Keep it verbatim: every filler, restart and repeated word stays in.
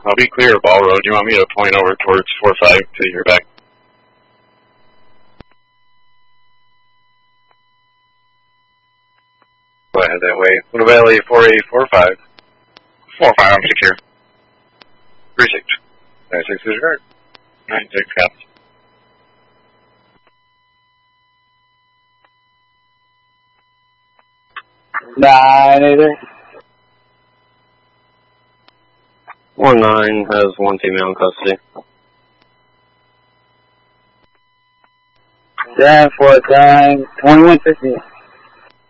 I'll be clear of Ball Road. Do you want me to point over towards four five to your back? Go ahead that way. Little Valley four eight four five. four five, I'm secure. three six. nine six is your nine six, cops. Nine eight eight. One nine has one female in custody. Down four time, twenty-one fifty.